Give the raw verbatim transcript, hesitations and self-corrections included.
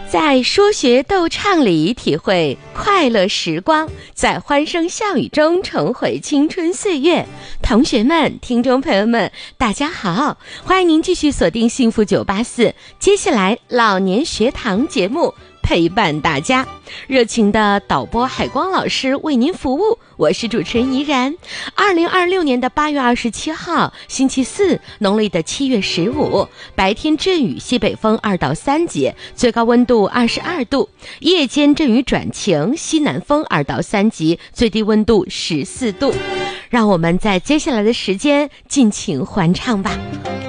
在说学逗唱里体会快乐时光，在欢声笑语中重回青春岁月。同学们，听众朋友们，大家好，欢迎您继续锁定幸福九八四，接下来老年学堂节目陪伴大家，热情的导播海光老师为您服务，我是主持人怡然。二零二六年的八月二十七号星期四，农历的七月十五，白天阵雨，西北风二到三级，最高温度二十二度，夜间阵雨转晴，西南风二到三级，最低温度十四度。让我们在接下来的时间尽情欢唱吧。